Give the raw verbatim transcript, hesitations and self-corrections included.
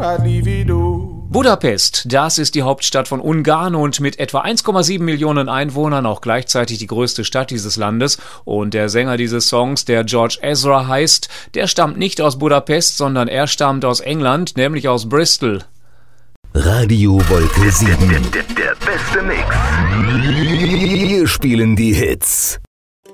Budapest, das ist die Hauptstadt von Ungarn und mit etwa eins Komma sieben Millionen Einwohnern auch gleichzeitig die größte Stadt dieses Landes. Und der Sänger dieses Songs, der George Ezra heißt, der stammt nicht aus Budapest, sondern er stammt aus England, nämlich aus Bristol. Radio Wolke sieben. Der, der, der beste Mix. Wir spielen die Hits.